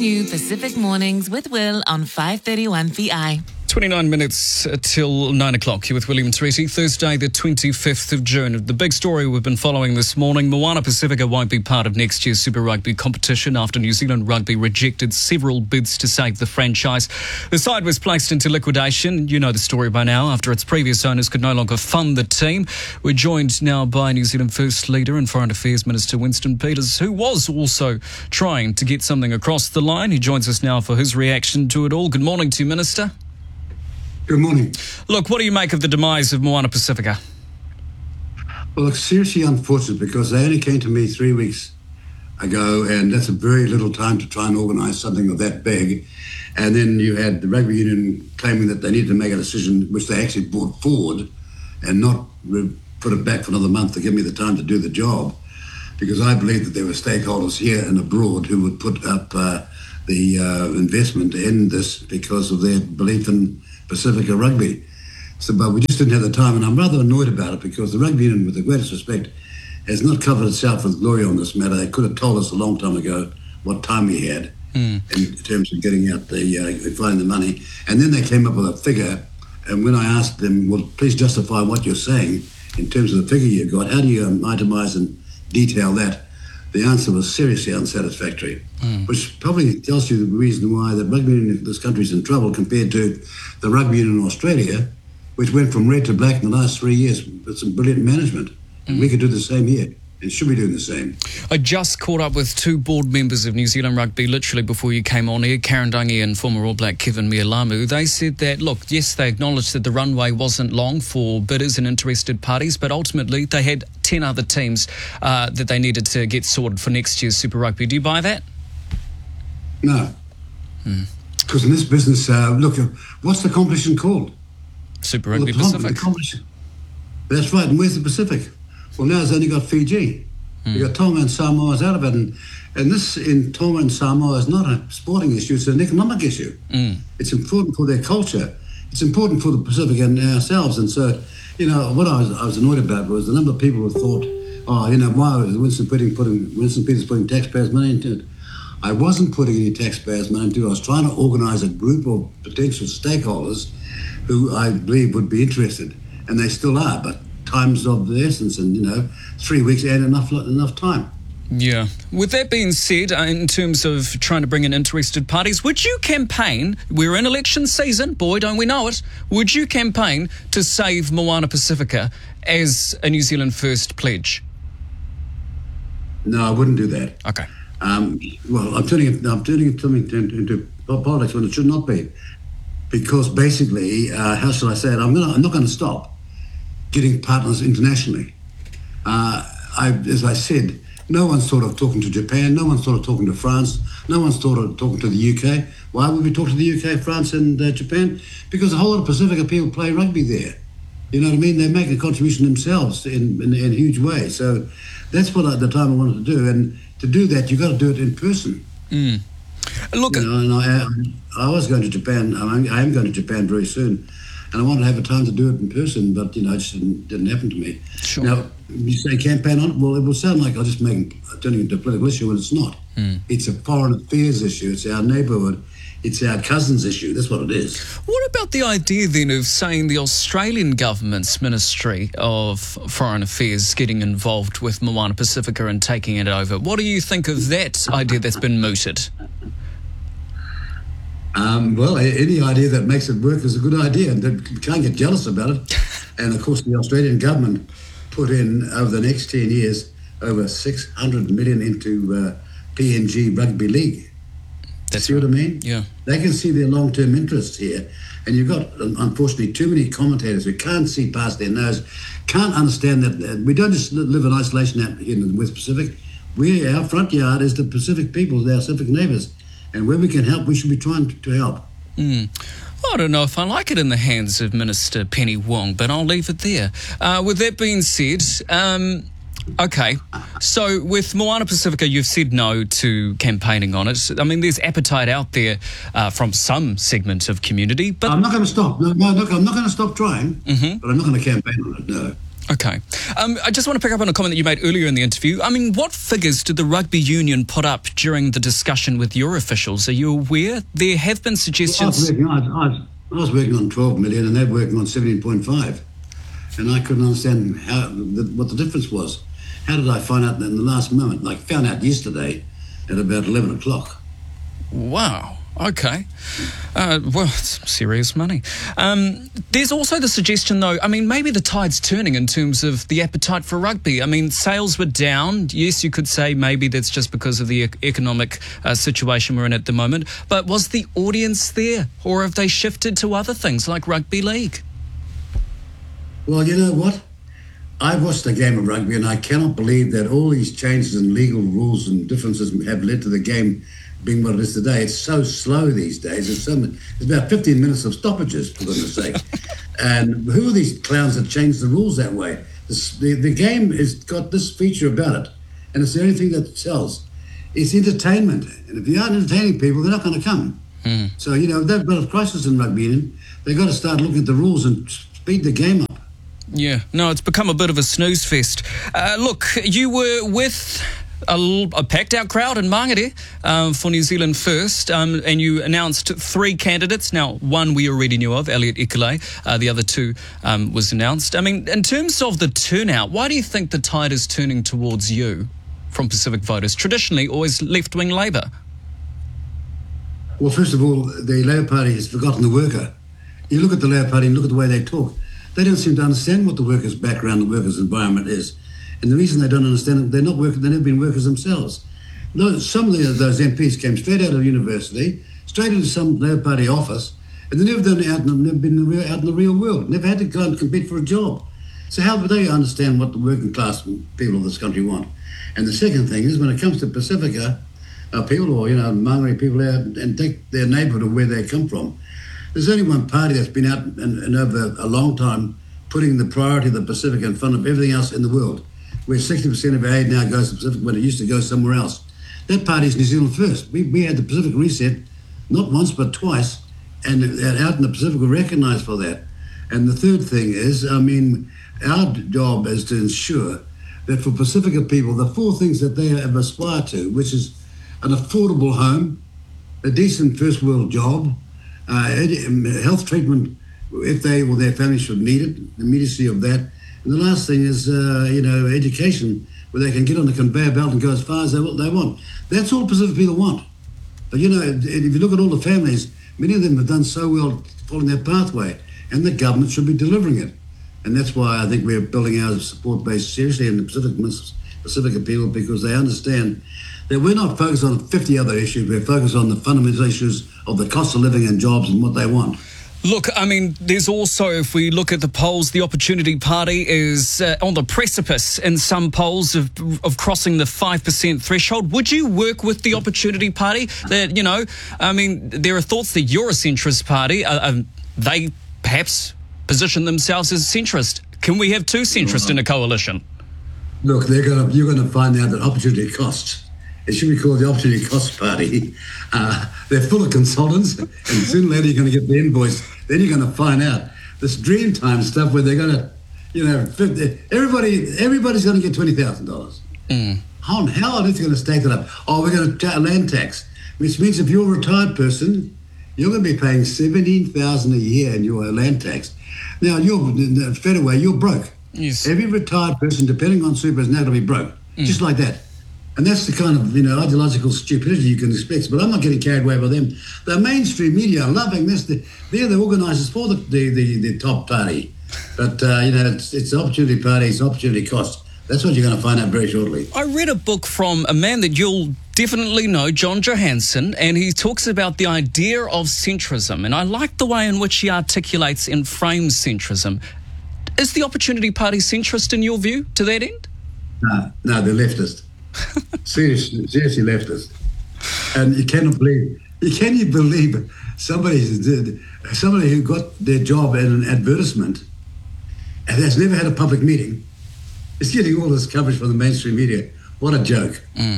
new Pacific Mornings with Will on 531 VI. 29 minutes till 9 o'clock. You're with William Treaty, Thursday the 25th of June. The big story we've been following this morning, Moana Pacifica won't be part of next year's Super Rugby competition after New Zealand Rugby rejected several bids to save the franchise. The side was placed into liquidation. You know the story by now, after its previous owners could no longer fund the team. We're joined now by New Zealand First Leader and Foreign Affairs Minister Winston Peters, who was also trying to get something across the line. He joins us now for his reaction to it all. Good morning to you, Minister. Good morning. Look, what do you make of the demise of Moana Pacifica? Well, it's seriously unfortunate because they only came to me 3 weeks ago, and that's a very little time to try and organise something of that big. And then you had the rugby union claiming that they needed to make a decision, which they actually brought forward and not put it back for another month to give me the time to do the job, because I believe that there were stakeholders here and abroad who would put up the investment in this because of their belief in Pacifica Rugby. But we just didn't have the time, and I'm rather annoyed about it because the rugby union, with the greatest respect, has not covered itself with glory on this matter. They could have told us a long time ago what time we had in terms of getting out finding the money. And then they came up with a figure, and when I asked them, well, please justify what you're saying in terms of the figure you got, how do you itemise and detail that? The answer was seriously unsatisfactory, which probably tells you the reason why the rugby union in this country is in trouble compared to the rugby union in Australia, which went from red to black in the last 3 years with some brilliant management. We could do the same here, and should be doing the same. I just caught up with two board members of New Zealand Rugby literally before you came on here, Karen Dungy and former All Black Kevin Mialamu. They said that, look, yes, they acknowledged that the runway wasn't long for bidders and interested parties, but ultimately they had 10 other teams that they needed to get sorted for next year's Super Rugby. Do you buy that? No. Because in this business, look, what's the competition called? Super Rugby Pacific. That's right, and where's the Pacific? Well, now it's only got Fiji. You've got Tonga and Samoa's out of it, and this in Tonga and Samoa is not a sporting issue, it's an economic issue. It's important for their culture. It's important for the Pacific and ourselves. And so, you know, what I was annoyed about was the number of people who thought, oh, you know, why was Winston Peters putting taxpayers' money into it? I wasn't putting any taxpayers' money into it. I was trying to organise a group of potential stakeholders who I believe would be interested, and they still are, but time's of the essence, and, you know, 3 weeks ain't enough time. Yeah. With that being said, in terms of trying to bring in interested parties, would you campaign, we're in election season, boy, don't we know it, would you campaign to save Moana Pacifica as a New Zealand First pledge? No, I wouldn't do that. Okay. Well, I'm turning it into politics when it should not be, because basically, how shall I say it? I'm not going to stop getting partners internationally. As I said, no one's thought of talking to Japan, no one's thought of talking to France, no one's thought of talking to the UK. Why would we talk to the UK, France and Japan? Because a whole lot of Pacifica people play rugby there. You know what I mean? They make a contribution themselves in a huge way. So that's what at the time I wanted to do. And to do that, you've got to do it in person. Look, you know, and I was going to Japan. I am going to Japan very soon. And I wanted to have a time to do it in person, but, you know, it just didn't happen to me. Sure. Now, you say campaign on it, well, it will sound like I'm just turning it into a political issue, and it's not. It's a foreign affairs issue. It's our neighbourhood. It's our cousin's issue. That's what it is. What about the idea then of saying the Australian government's Ministry of Foreign Affairs getting involved with Moana Pacifica and taking it over? What do you think of that idea that's been mooted? Well, any idea that makes it work is a good idea, and you can't get jealous about it. And of course, the Australian government put in over the next 10 years over 600 million into PNG Rugby League. That's see right. What I mean? Yeah. They can see their long-term interests here, and you've got, unfortunately, too many commentators who can't see past their nose, can't understand that we don't just live in isolation out in the West Pacific. Our front yard is the Pacific peoples, our Pacific neighbours. And where we can help, we should be trying to help. I don't know if I like it in the hands of Minister Penny Wong, but I'll leave it there. With that being said, okay, so with Moana Pacifica, you've said no to campaigning on it. I mean, there's appetite out there from some segment of community, but I'm not going to stop. No, look, I'm not going to stop trying, but I'm not going to campaign on it, no. Okay. I just want to pick up on a comment that you made earlier in the interview. I mean, what figures did the rugby union put up during the discussion with your officials? Are you aware? There have been suggestions... I was working on 12 million and they're working on 17.5. And I couldn't understand what the difference was. How did I find out in the last moment? Like, found out yesterday at about 11 o'clock. Wow. Okay. Well, it's serious money. There's also the suggestion, though, I mean, maybe the tide's turning in terms of the appetite for rugby. I mean, sales were down. Yes, you could say maybe that's just because of the economic situation we're in at the moment. But was the audience there? Or have they shifted to other things like rugby league? Well, you know what? I've watched a game of rugby and I cannot believe that all these changes in legal rules and differences have led to the game being what it is today. It's so slow these days. It's about 15 minutes of stoppages, for goodness sake. And who are these clowns that change the rules that way? The game has got this feature about it, and it's the only thing that sells. It's entertainment. And if you aren't entertaining people, they're not going to come. So, you know, they've got a crisis in rugby union. They've got to start looking at the rules and speed the game up. Yeah, no, it's become a bit of a snooze fest. Look, you were with a packed-out crowd in Mangere for New Zealand First, and you announced 3 candidates. Now, one we already knew of, Elliot Ikele. The other 2 was announced. I mean, in terms of the turnout, why do you think the tide is turning towards you from Pacific voters? Traditionally, always left-wing Labour. Well, first of all, the Labour Party has forgotten the worker. You look at the Labour Party and look at the way they talk. They don't seem to understand what the workers' background, the workers' environment is. And the reason they don't understand it, they're not workers, they've never been workers themselves. No, some of those MPs came straight out of university, straight into some Labour Party office, and they've never been out in the real world, never had to go and compete for a job. So how would they understand what the working class people of this country want? And the second thing is, when it comes to Pacifica, people, or, you know, Mangere people out and take their neighbourhood of where they come from, there's only one party that's been out and over a long time putting the priority of the Pacific in front of everything else in the world, where 60% of our aid now goes to the Pacific when it used to go somewhere else. That party is New Zealand First. We had the Pacific reset, not once but twice, and out in the Pacific we're recognised for that. And the third thing is, I mean, our job is to ensure that for Pacifica people, the 4 things that they have aspired to, which is an affordable home, a decent first world job, health treatment if they or their family should need it, the immediacy of that. And the last thing is, you know, education, where they can get on the conveyor belt and go as far as they want. That's all Pacific people want. But, you know, if you look at all the families, many of them have done so well following their pathway, and the government should be delivering it. And that's why I think we're building our support base seriously in the Pacific people, because they understand that we're not focused on 50 other issues. We're focused on the fundamental issues of the cost of living and jobs and what they want. Look, I mean, there's also, if we look at the polls, the Opportunity Party is on the precipice in some polls of crossing the 5% threshold. Would you work with the Opportunity Party? That, you know, I mean, there are thoughts that you're a centrist party. They perhaps position themselves as centrist. Can we have 2 centrists in a coalition? Look, you're going to find out that opportunity costs. It should be called the Opportunity Cost Party. They're full of consultants, and sooner or later you're going to get the invoice. Then you're going to find out this Dreamtime stuff where they're going to, you know, everybody's going to get $20,000. How on earth are you going to stack it up? Oh, we're going to land tax, which means if you're a retired person, you're going to be paying $17,000 a year in your land tax. Now, straight away, you're broke. Yes. Every retired person, depending on super, is now going to be broke, just like that. And that's the kind of, you know, ideological stupidity you can expect. But I'm not getting carried away by them. The mainstream media are loving this. They're the organisers for the top party. But, you know, it's the Opportunity Party, it's opportunity cost. That's what you're going to find out very shortly. I read a book from a man that you'll definitely know, John Johansson, and he talks about the idea of centrism. And I like the way in which he articulates and frames centrism. Is the Opportunity Party centrist in your view, to that end? No, they're leftist. seriously leftist. And can you believe somebody who got their job at an advertisement and has never had a public meeting is getting all this coverage from the mainstream media? What a joke.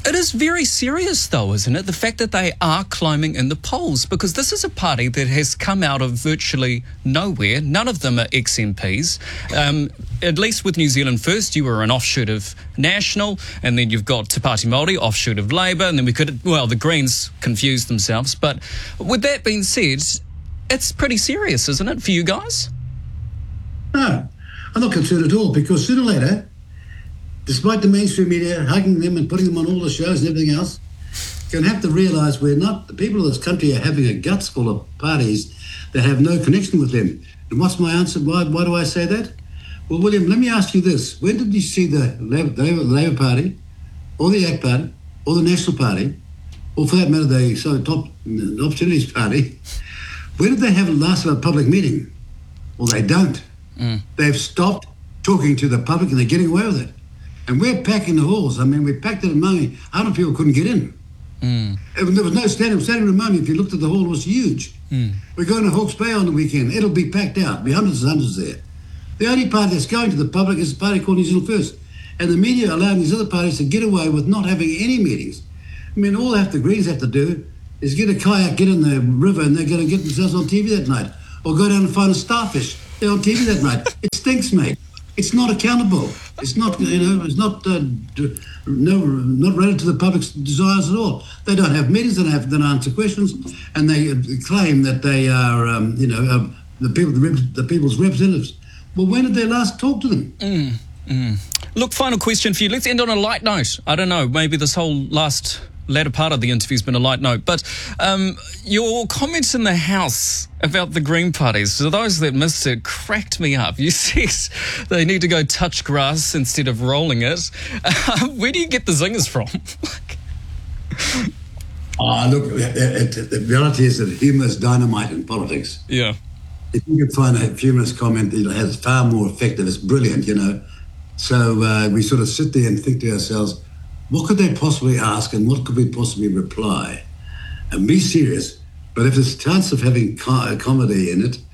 It is very serious, though, isn't it? The fact that they are climbing in the polls, because this is a party that has come out of virtually nowhere. None of them are ex-MPs. At least with New Zealand First, you were an offshoot of National, and then you've got Te Pāti Māori, offshoot of Labour, and then the Greens confused themselves. But with that being said, it's pretty serious, isn't it, for you guys? No, I'm not concerned at all, because sooner or later, despite the mainstream media hugging them and putting them on all the shows and everything else, you're going to have to realise the people of this country are having a guts full of parties that have no connection with them. And what's my answer? Why do I say that? Well, William, let me ask you this. When did you see the Labour Party, or the ACT Party, or the National Party, or for that matter, the Opportunities Party, when did they have a last public meeting? Well, they don't. They've stopped talking to the public and they're getting away with it. And we're packing the halls. I mean, we packed it in Maungi. 100 people couldn't get in. There was no standing room Maungi. If you looked at the hall, it was huge. We're going to Hawke's Bay on the weekend. It'll be packed out. There'll be hundreds and hundreds there. The only party that's going to the public is a party called New Zealand First. And the media allowing these other parties to get away with not having any meetings. I mean, all the Greens have to do is get a kayak, get in the river, and they're going to get themselves on TV that night. Or go down and find a starfish. They're on TV that night. It stinks, mate. It's not accountable. It's not, it's not related to the public's desires at all. They don't have meetings, they don't answer questions, and they claim that they are, the people's representatives. Well, when did they last talk to them? Look, final question for you. Let's end on a light note. I don't know, maybe this whole latter part of the interview's been a light note, but your comments in the House about the Green parties, to those that missed it, cracked me up. You said they need to go touch grass instead of rolling it. Where do you get the zingers from? Look, the reality is that humour is dynamite in politics. Yeah. If you can find a humorous comment that has far more effective, it's brilliant, So we sort of sit there and think to ourselves, what could they possibly ask and what could we possibly reply? And be serious. But if there's a chance of having comedy in it,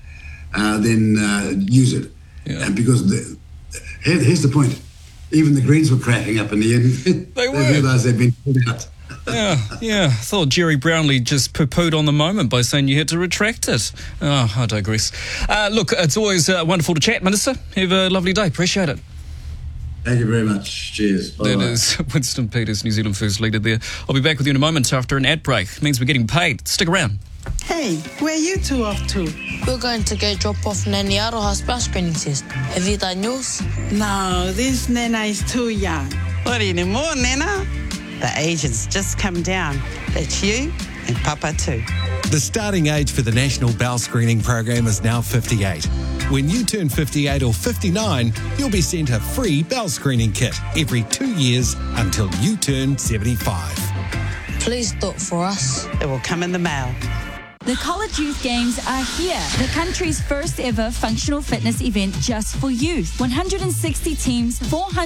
then use it. Yeah. And because here's the point. Even the Greens were cracking up in the end. They realised they'd been put out. Yeah. I thought Jerry Brownlee just poo-pooed on the moment by saying you had to retract it. Oh, I digress. Look, it's always wonderful to chat, Minister. Have a lovely day. Appreciate it. Thank you very much. Cheers. Bye-bye. That is Winston Peters, New Zealand First leader there. I'll be back with you in a moment after an ad break. It means we're getting paid. Stick around. Hey, where are you two off to? We're going to go drop off Nanny Aroha's bell screening test. Have you done yours? No, this Nana is too young. What anymore, Nana? The age has just come down. That's you and Papa too. The starting age for the National Bowel Screening Program is now 58. When you turn 58 or 59, you'll be sent a free bowel screening kit every 2 years until you turn 75. Please do it for us. It will come in the mail. The College Youth Games are here, the country's first ever functional fitness event just for youth. 160 teams,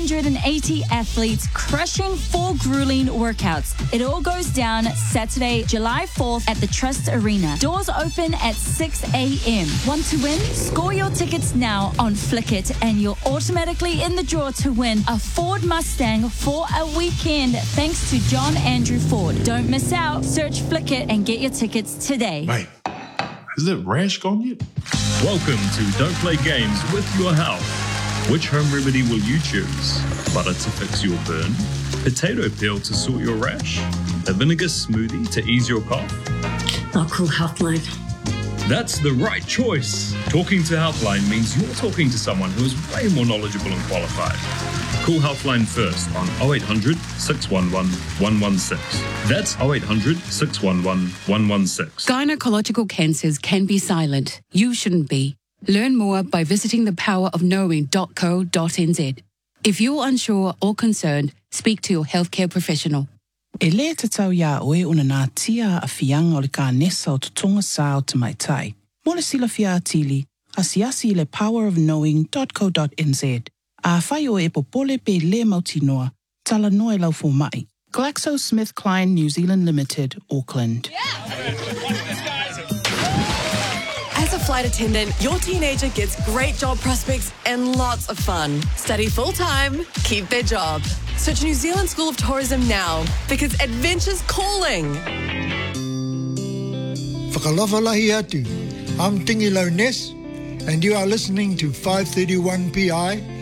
480 athletes, crushing 4 grueling workouts. It all goes down Saturday, July 4th at the Trust Arena. Doors open at 6 a.m. Want to win? Score your tickets now on Flickit and you're automatically in the draw to win a Ford Mustang for a weekend thanks to John Andrew Ford. Don't miss out. Search Flickit and get your tickets today. Mate, has it rash gone yet? Welcome to Don't Play Games with Your Health. Which home remedy will you choose? Butter to fix your burn? Potato peel to sort your rash? A vinegar smoothie to ease your cough? I'll call Healthline. That's the right choice. Talking to Healthline means you're talking to someone who is way more knowledgeable and qualified. Call Healthline first on 0800 611 116. That's 0800 611 116. Gynecological cancers can be silent. You shouldn't be. Learn more by visiting thepowerofknowing.co.nz. If you're unsure or concerned, speak to your healthcare professional. E le te tau ia oe una nā tia a whianga o le ka nesa o tutonga sā o te maitai. Mo le sila fia atili, asiasi le powerofknowing.co.nz. A whai o e popole pe le mautinoa, tala noe lau fo mai. GlaxoSmithKline New Zealand Limited, Auckland. As a flight attendant, your teenager gets great job prospects and lots of fun. Study full-time, keep their job. Search New Zealand School of Tourism now, because adventure's calling. Whakalawhalahi atu. I'm Tingi Lowness, and you are listening to 531 PI